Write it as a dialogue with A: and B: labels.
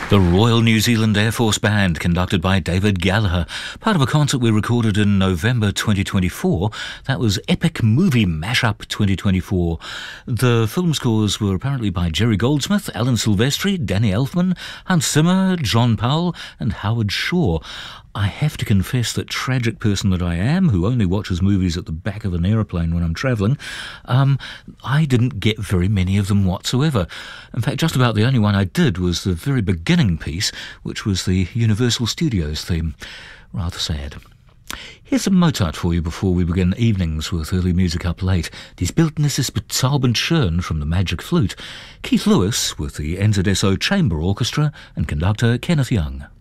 A: The Royal New Zealand Air Force Band, conducted by David Gallagher, part of a concert we recorded in November 2024. That was Epic Movie Mashup 2024. The film scores were apparently by Jerry Goldsmith, Alan Silvestri, Danny Elfman, Hans Zimmer, John Powell and Howard Shaw. I have to confess that tragic person that I am, who only watches movies at the back of an aeroplane when I'm travelling, I didn't get very many of them whatsoever. In fact, just about the only one I did was the very beginning piece, which was the Universal Studios theme. Rather sad. Here's some Mozart for you before we begin evenings with early music up late. Dies Bildnis ist bezaubernd schön from the Magic Flute. Keith Lewis with the NZSO Chamber Orchestra and conductor Kenneth Young.